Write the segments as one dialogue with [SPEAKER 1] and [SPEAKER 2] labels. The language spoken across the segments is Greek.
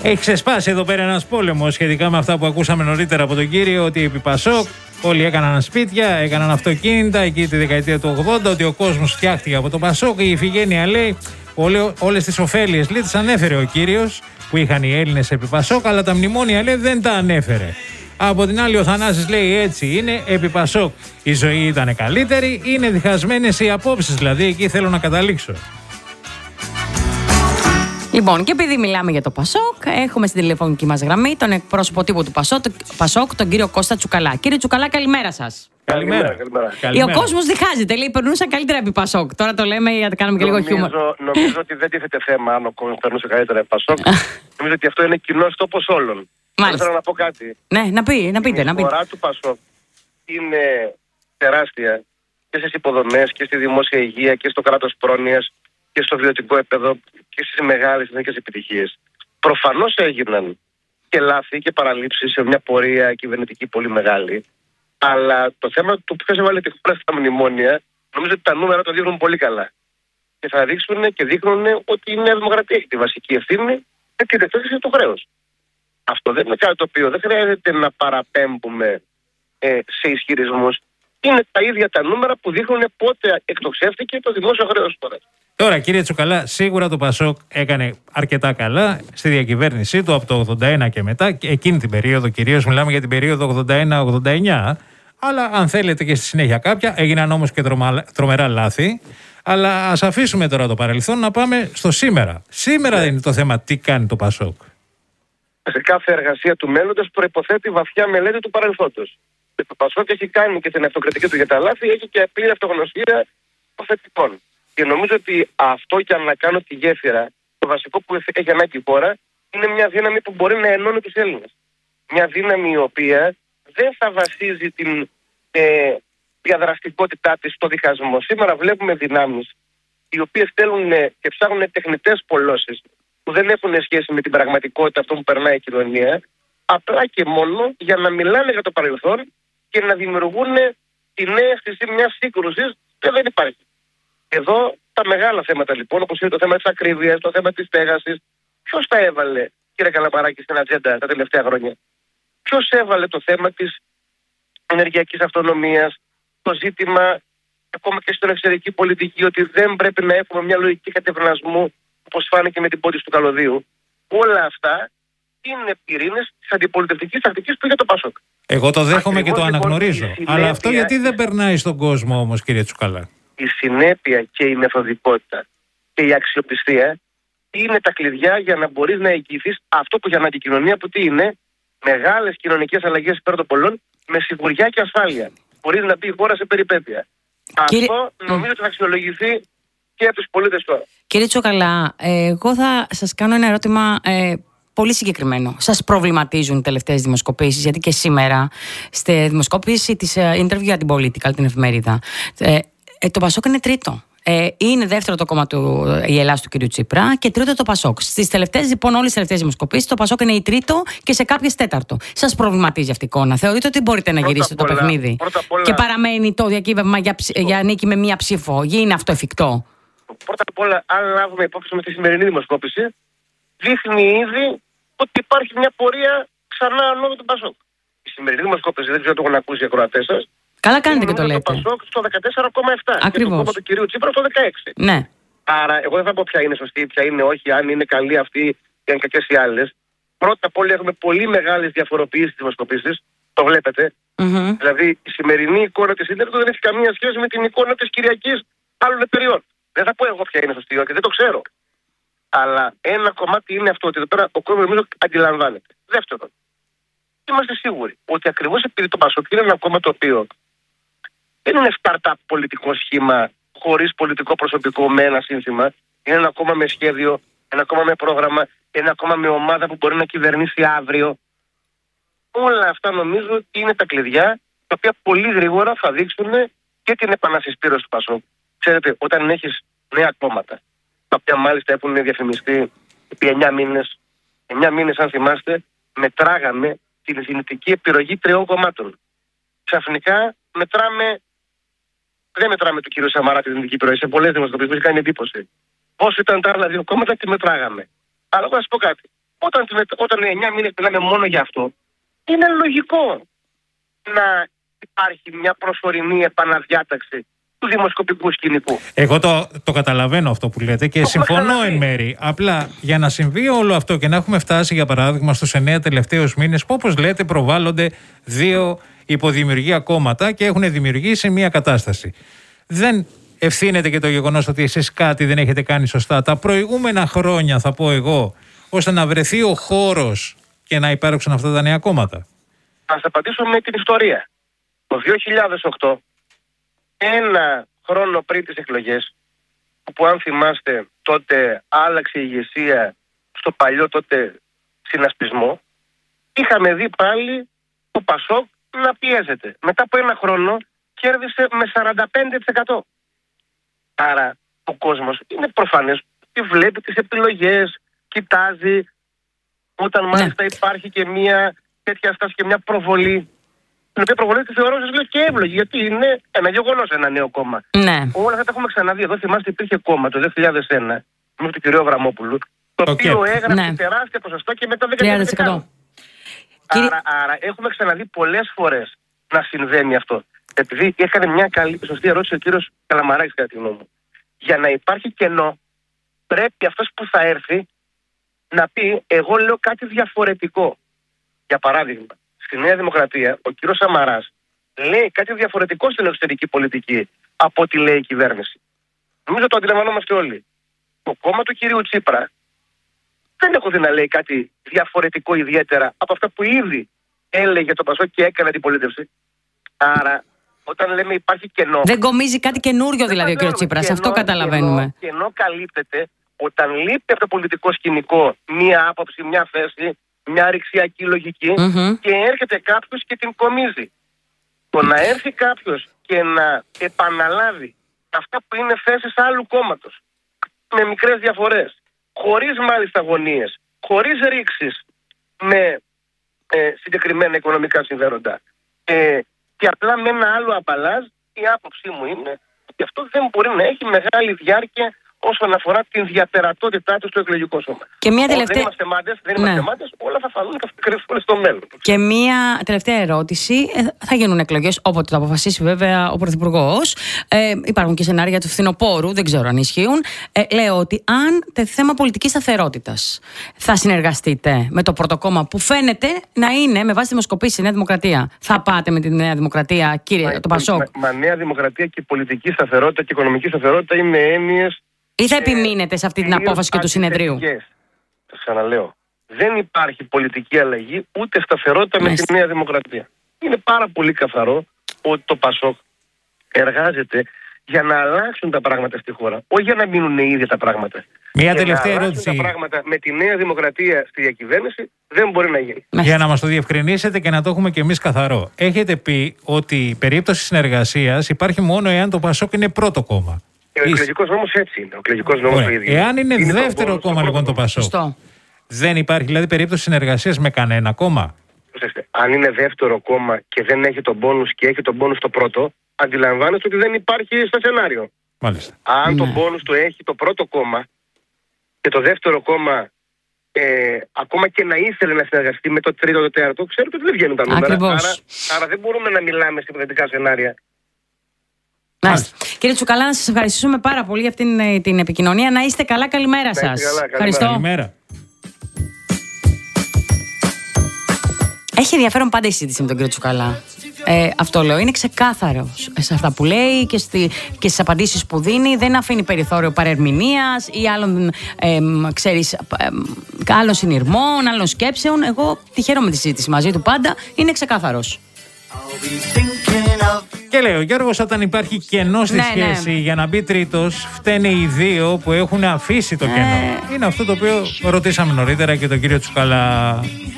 [SPEAKER 1] Έχει ξεσπάσει εδώ πέρα ένας πόλεμος σχετικά με αυτά που ακούσαμε νωρίτερα από τον κύριο, ότι επί Πασόκ όλοι έκαναν σπίτια, έκαναν αυτοκίνητα εκεί τη δεκαετία του 80, ότι ο κόσμος φτιάχτηκε από το Πασόκ. Η Ιφηγένεια λέει όλες τις ωφέλειες τις ανέφερε ο κύριος που είχαν οι Έλληνες επί Πασόκ, αλλά τα μνημόνια λέει δεν τα ανέφερε. Από την άλλη ο Θανάσης λέει έτσι είναι, επί Πασόκ η ζωή ήταν καλύτερη, είναι διχασμένες οι απόψεις, δηλαδή εκεί θέλω να καταλήξω.
[SPEAKER 2] Λοιπόν, και επειδή μιλάμε για το Πασόκ, έχουμε στην τηλεφωνική μας γραμμή τον εκπρόσωπο τύπου του Πασόκ, τον κύριο Κώστα Τσουκαλά. Κύριε Τσουκαλά, καλημέρα σας.
[SPEAKER 1] Καλημέρα.
[SPEAKER 2] Ο κόσμος διχάζεται, λέει, περνούσαν καλύτερα επί Πασόκ. Τώρα το λέμε για να κάνουμε και λίγο χιούμορ.
[SPEAKER 3] Νομίζω ότι δεν τίθεται θέμα αν ο κόσμος περνούσε καλύτερα επί Πασόκ. Νομίζω ότι αυτό είναι κοινός τόπος όλων. Θέλω να πω κάτι.
[SPEAKER 2] Ναι, να πείτε.
[SPEAKER 3] Η διαφορά του Πασόκ είναι τεράστια και στις υποδομές και στη δημόσια υγεία και στο κράτος πρόνοιας και στο βιωτικό επίπεδο και στις μεγάλες εθνικές επιτυχίες. Προφανώς έγιναν και λάθη και παραλήψεις σε μια πορεία κυβερνητική πολύ μεγάλη. Αλλά το θέμα του ποιος έβαλε τη χώρα στα μνημόνια, νομίζω ότι τα νούμερα το δείχνουν πολύ καλά. Και θα δείξουν και δείχνουν ότι η Νέα Δημοκρατία έχει τη βασική ευθύνη και την εκτέλεση του χρέους. Αυτό δεν είναι κάτι το οποίο δεν χρειάζεται να παραπέμπουμε σε ισχυρισμούς. Είναι τα ίδια τα νούμερα που δείχνουν πότε εκτοξεύτηκε το δημόσιο χρέος τώρα.
[SPEAKER 1] Τώρα, κύριε Τσουκαλά, σίγουρα το Πασόκ έκανε αρκετά καλά στη διακυβέρνησή του από το 81 και μετά, και εκείνη την περίοδο, κυρίως μιλάμε για την περίοδο 81-89, αλλά αν θέλετε και στη συνέχεια κάποια, έγιναν όμως και τρομερά λάθη. Αλλά ας αφήσουμε τώρα το παρελθόν να πάμε στο σήμερα. Σήμερα δεν είναι το θέμα τι κάνει το Πασόκ.
[SPEAKER 3] Σε κάθε εργασία του μέλλοντος προϋποθέτει βαθιά μελέτη του παρελθόντος. Το Πασόκ έχει κάνει και την αυτοκριτική του για τα λάθη, έχει και πλήρη αυτογνωσία των θετικών. Και νομίζω ότι αυτό, και αν να κάνω τη γέφυρα, το βασικό που έχει ανάγκη η χώρα είναι μια δύναμη που μπορεί να ενώνει τους Έλληνες. Μια δύναμη η οποία δεν θα βασίζει την διαδραστικότητά της στο διχασμό. Σήμερα βλέπουμε δυνάμεις οι οποίες θέλουν και ψάχνουν τεχνητές πολλώσεις που δεν έχουν σχέση με την πραγματικότητα αυτό που περνάει η κοινωνία, απλά και μόνο για να μιλάνε για το παρελθόν και να δημιουργούν τη νέα αίσθηση μιας σύγκρουσης που δεν υπάρχει. Εδώ τα μεγάλα θέματα λοιπόν, όπως είναι το θέμα της ακρίβειας, το θέμα της στέγασης, ποιος τα έβαλε, κύριε Καλαμαράκη, στην ατζέντα τα τελευταία χρόνια? Ποιος έβαλε το θέμα της ενεργειακής αυτονομίας, το ζήτημα ακόμα και στην εξωτερική πολιτική, ότι δεν πρέπει να έχουμε μια λογική κατευνασμού, όπως φάνηκε με την πόντιση του καλωδίου? Όλα αυτά είναι πυρήνες της αντιπολιτευτικής τακτικής που είχε το Πασόκ.
[SPEAKER 1] Εγώ το δέχομαι. Ακριβώς, και το αναγνωρίζω. Συνέπεια, αλλά αυτό γιατί δεν περνάει στον κόσμο όμως, κύριε Τσουκαλά?
[SPEAKER 3] Η συνέπεια και η μεθοδικότητα και η αξιοπιστία είναι τα κλειδιά για να μπορείς να εγγυηθείς αυτό που για ανάγκη κοινωνία, που τι είναι? Μεγάλες κοινωνικές αλλαγές υπέρ των πολλών με σιγουριά και ασφάλεια. Μπορείς να μπει η χώρα σε περιπέτεια. Αυτό νομίζω ότι θα αξιολογηθεί και από τους πολίτες τώρα.
[SPEAKER 2] Κύριε Τσουκαλά, εγώ θα σας κάνω ένα ερώτημα πολύ συγκεκριμένο. Σας προβληματίζουν οι τελευταίες δημοσκοπήσεις? Γιατί και σήμερα στη δημοσκόπηση της Interview για την Political, την εφημερίδα, το Πασόκ είναι τρίτο. Είναι δεύτερο το κόμμα η Ελλάδα του κ. Τσίπρα και τρίτο το Πασόκ. Στις τελευταίες, λοιπόν, όλες τις τελευταίες δημοσκοπήσεις, το Πασόκ είναι η τρίτο και σε κάποιες τέταρτο. Σας προβληματίζει αυτή η εικόνα? Θεωρείτε ότι μπορείτε να γυρίσετε το παιχνίδι και παραμένει το διακύβευμα για νίκη με μία ψήφο? Είναι αυτό εφικτό?
[SPEAKER 3] Πρώτα απ' όλα, αν λάβουμε υπόψη με τη σημερινή δημοσκόπηση, δείχνει ήδη ότι υπάρχει μια πορεία ξανά ανώδου του Πασόκ. Η σημερινή δημοσκόπηση, δεν ξέρω αν το έχουν ακούσει οι ακροατές σας.
[SPEAKER 2] Καλά κάνετε και το λέτε.
[SPEAKER 3] Το Πασόκ στο 14,7 και το κόμμα του κυρίου Τσίπρα στο 16.
[SPEAKER 2] Ναι.
[SPEAKER 3] Άρα, εγώ δεν θα πω ποια είναι σωστή, ποια είναι όχι, αν είναι καλή αυτή ή αν κακές οι άλλες. Πρώτα απ' όλα, έχουμε πολύ μεγάλες διαφοροποιήσεις στις δημοσκοπήσεις. Το βλέπετε. Δηλαδή, η σημερινή εικόνα της Ίντερνετ δεν έχει καμία σχέση με την εικόνα της Κυριακής άλλων εταιριών. Δεν θα πω εγώ ποια είναι σωστή, όχι, δεν το ξέρω. Αλλά ένα κομμάτι είναι αυτό, ότι εδώ πέρα ο κόσμος νομίζω αντιλαμβάνεται. Δεύτερον, είμαστε σίγουροι ότι ακριβώς επειδή το Πασόκ είναι ένα κόμμα το οποίο δεν είναι startup πολιτικό σχήμα χωρίς πολιτικό προσωπικό με ένα σύνθημα, είναι ένα κόμμα με σχέδιο, ένα κόμμα με πρόγραμμα, ένα κόμμα με ομάδα που μπορεί να κυβερνήσει αύριο. Όλα αυτά νομίζω ότι είναι τα κλειδιά τα οποία πολύ γρήγορα θα δείξουν και την επανασυσπήρωση του Πασόκ. Ξέρετε, όταν έχεις νέα κόμματα, τα οποία μάλιστα έχουν διαφημιστεί επί 9 μήνες, 9 μήνες αν θυμάστε, μετράγαμε την δυνητική επιλογή 3 κομμάτων. Ξαφνικά δεν μετράμε του κ. Σαμαρά τη δυνητική επιλογή. Σε πολλές δημοσκοπήσεις μου έχει κάνει εντύπωση. Όσο ήταν τα άλλα δύο κόμματα, τη μετράγαμε. Αλλά εγώ θα σας πω κάτι. Όταν 9 μήνες μιλάμε μόνο για αυτό, είναι λογικό να υπάρχει μια προσωρινή επαναδιάταξη του δημοσκοπικού σκηνικού.
[SPEAKER 1] Εγώ το καταλαβαίνω αυτό που λέτε και συμφωνώ εν μέρη. Απλά για να συμβεί όλο αυτό και να έχουμε φτάσει, για παράδειγμα, στους 9 τελευταίους μήνες που, όπως λέτε, προβάλλονται 2 υποδημιουργία κόμματα και έχουν δημιουργήσει μια κατάσταση. Δεν ευθύνεται και το γεγονός ότι εσείς κάτι δεν έχετε κάνει σωστά τα προηγούμενα χρόνια, θα πω εγώ, ώστε να βρεθεί ο χώρος και να υπάρξουν αυτά τα νέα κόμματα?
[SPEAKER 3] Θα σας απαντήσω με την ιστορία. Το 2008, ένα χρόνο πριν τις εκλογές, που αν θυμάστε τότε άλλαξε η ηγεσία στο παλιό τότε συνασπισμό, είχαμε δει πάλι το Πασόκ να πιέζεται. Μετά από ένα χρόνο κέρδισε με 45%. Άρα ο κόσμος είναι προφανές ότι βλέπει τις επιλογές, κοιτάζει, όταν μάλιστα υπάρχει και μια τέτοια στάση και μια προβολή, την οποία προβολή τη θεωρώ και εύλογη, γιατί είναι ένα γεγονός ένα νέο κόμμα.
[SPEAKER 2] Ναι.
[SPEAKER 3] Όλα αυτά τα έχουμε ξαναδεί. Εδώ θυμάστε υπήρχε κόμμα το 2001 με τον κύριο Αβραμόπουλου, το οποίο έγραψε τεράστια ποσοστό και μετά δεν έκανε. Άρα έχουμε ξαναδεί πολλές φορές να συμβαίνει αυτό. Επειδή έκανε μια σωστή ερώτηση ο κύριος Καλαμαράκης, κατά τη γνώμη μου. Για να υπάρχει κενό, πρέπει αυτός που θα έρθει να πει: εγώ λέω κάτι διαφορετικό. Για παράδειγμα, στη Νέα Δημοκρατία, ο κύριος Σαμαράς λέει κάτι διαφορετικό στην εξωτερική πολιτική από ό,τι λέει η κυβέρνηση. Νομίζω το αντιλαμβανόμαστε όλοι. Το κόμμα του κυρίου Τσίπρα δεν έχω δει να λέει κάτι διαφορετικό ιδιαίτερα από αυτά που ήδη έλεγε το Πασόκ και έκανε αντιπολίτευση. Άρα, όταν λέμε υπάρχει κενό.
[SPEAKER 2] Δεν κομίζει κάτι καινούριο δηλαδή ο κ. Τσίπρας. Αυτό καταλαβαίνουμε.
[SPEAKER 3] Κενό καλύπτεται όταν λείπει από το πολιτικό σκηνικό μία άποψη, μία θέση, μια ρηξιακή λογική και έρχεται κάποιος και την κομίζει. Το να έρθει κάποιος και να επαναλάβει αυτά που είναι θέσεις άλλου κόμματος με μικρές διαφορές, χωρίς μάλιστα αγωνίες, χωρίς ρήξεις με συγκεκριμένα οικονομικά συμφέροντα και απλά με ένα άλλο απαλάζ, η άποψή μου είναι ότι αυτό δεν μπορεί να έχει μεγάλη διάρκεια όσον αφορά την διαπερατότητά του στο εκλογικό σώμα.
[SPEAKER 2] Και μια τελευταία...
[SPEAKER 3] Δεν είμαστε μάντες, όλα θα φανούν και θα κρυφθούν στο μέλλον.
[SPEAKER 2] Και μια τελευταία ερώτηση. Θα γίνουν εκλογές όποτε το αποφασίσει βέβαια ο Πρωθυπουργός. Υπάρχουν και σενάρια του φθινοπόρου, δεν ξέρω αν ισχύουν. Λέω ότι αν θέμα πολιτικής σταθερότητας θα συνεργαστείτε με το πρωτοκόμμα που φαίνεται να είναι με βάση δημοσκοπήσεις η Νέα Δημοκρατία, θα πάτε με τη Νέα Δημοκρατία, κύριε το Πασόκ?
[SPEAKER 3] Μα Νέα Δημοκρατία και πολιτική σταθερότητα και οικονομική σταθερότητα είναι έννοιες.
[SPEAKER 2] Ή θα επιμείνετε σε αυτή την απόφαση και του συνεδρίου?
[SPEAKER 3] Θα ξαναλέω. Δεν υπάρχει πολιτική αλλαγή ούτε σταθερότητα με τη Νέα Δημοκρατία. Είναι πάρα πολύ καθαρό ότι το Πασόκ εργάζεται για να αλλάξουν τα πράγματα στη χώρα. Όχι για να μείνουν ίδια τα πράγματα.
[SPEAKER 1] Μια τελευταία ερώτηση.
[SPEAKER 3] Τα πράγματα με τη Νέα Δημοκρατία στη διακυβέρνηση δεν μπορεί να γίνει.
[SPEAKER 1] Για να μας το διευκρινίσετε και να το έχουμε και εμείς καθαρό. Έχετε πει ότι η περίπτωση συνεργασίας υπάρχει μόνο εάν το Πασόκ είναι πρώτο κόμμα.
[SPEAKER 3] Ο εκλογικός νόμος έτσι είναι. Ο εκλογικός νόμος το ίδιο.
[SPEAKER 1] Εάν είναι δεύτερο κόμμα λοιπόν το Πασόκ, δεν υπάρχει δηλαδή περίπτωση συνεργασίας με κανένα κόμμα?
[SPEAKER 3] Αν είναι δεύτερο κόμμα και δεν έχει τον μπόνους και έχει τον μπόνους το πρώτο, αντιλαμβάνεστε ότι δεν υπάρχει στο σενάριο.
[SPEAKER 1] Μάλιστα.
[SPEAKER 3] Αν τον μπόνους το έχει το πρώτο κόμμα και το δεύτερο κόμμα ακόμα και να ήθελε να συνεργαστεί με το τρίτο, το τέταρτο, ξέρετε ότι δεν βγαίνουν τα νούμερα. Άρα δεν μπορούμε να μιλάμε σε υποθετικά σενάρια.
[SPEAKER 2] Κύριε Τσουκαλά, να σας ευχαριστήσουμε πάρα πολύ για αυτή την επικοινωνία. Να είστε καλά, καλημέρα σας.
[SPEAKER 3] Ευχαριστώ.
[SPEAKER 1] Καλημέρα.
[SPEAKER 2] Έχει ενδιαφέρον πάντα η συζήτηση με τον κύριο Τσουκαλά. Αυτό λέω. Είναι ξεκάθαρος σε αυτά που λέει και στις απαντήσεις που δίνει. Δεν αφήνει περιθώριο παρερμηνίας ή άλλων συνειρμών, άλλων σκέψεων. Εγώ τη χαίρομαι τη συζήτηση μαζί του πάντα. Είναι ξεκάθαρος.
[SPEAKER 1] Και λέει ο Γιώργος, όταν υπάρχει κενό στη σχέση, για να μπει τρίτος, φταίνε οι δύο που έχουν αφήσει το κενό. Είναι αυτό το οποίο ρωτήσαμε νωρίτερα και τον κύριο Τσουκαλά.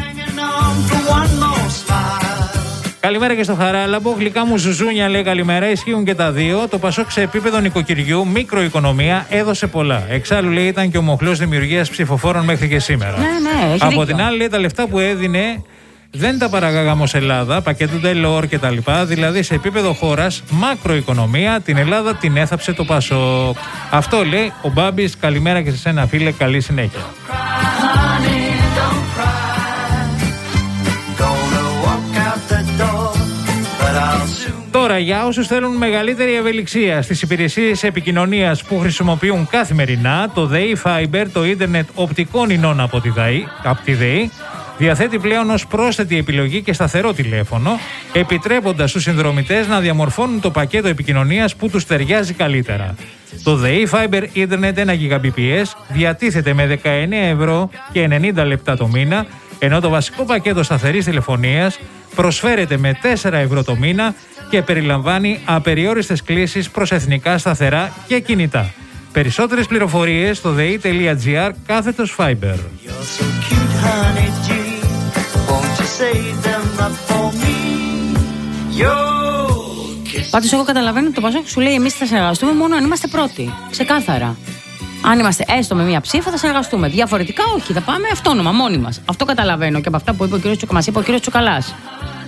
[SPEAKER 1] Καλημέρα και στο Χαράλαμπο. Γλυκά μου ζουζούνια, λέει καλημέρα. Ισχύουν και τα δύο. Το Πασόκ σε επίπεδο νοικοκυριού, μικροοικονομία, έδωσε πολλά. Εξάλλου, λέει, ήταν και ο μοχλός δημιουργίας ψηφοφόρων μέχρι και σήμερα. Από την άλλη, λέει, τα λεφτά που έδινε δεν τα παραγάγαμε ως Ελλάδα, πακέτο Ντελόρ και τα λοιπά. Δηλαδή, σε επίπεδο χώρας, μακροοικονομία, την Ελλάδα την έθαψε το Πασόκ. Αυτό λέει ο Μπάμπης. Καλημέρα και σε σένα, φίλε. Καλή συνέχεια. Τώρα, για όσους θέλουν μεγαλύτερη ευελιξία στις υπηρεσίες επικοινωνίας που χρησιμοποιούν καθημερινά, το ΔΕΗ Fiber, το ίντερνετ οπτικών ινών από τη ΔΕΗ, διαθέτει πλέον ως πρόσθετη επιλογή και σταθερό τηλέφωνο, επιτρέποντας στους συνδρομητές να διαμορφώνουν το πακέτο επικοινωνίας που τους ταιριάζει καλύτερα. Το ΔΕΗ Fiber Internet 1 Gbps διατίθεται με 19 ευρώ και 90 λεπτά το μήνα, ενώ το βασικό πακέτο σταθερής τηλεφωνίας προσφέρεται με 4 ευρώ το μήνα και περιλαμβάνει απεριόριστες κλήσεις προς εθνικά σταθερά και κινητά. Περισσότερες πληροφορίες στο dei.gr/Fiber.
[SPEAKER 2] Πάντως εγώ καταλαβαίνω ότι το Πασόκ σου λέει εμείς θα συνεργαστούμε μόνο αν είμαστε πρώτοι. Ξεκάθαρα. Αν είμαστε έστω με μία ψήφο θα συνεργαστούμε. Διαφορετικά όχι, θα πάμε αυτόνομα μόνοι μας. Αυτό καταλαβαίνω και από αυτά που είπε ο κ. Μας είπε ο κ. Τσουκαλάς.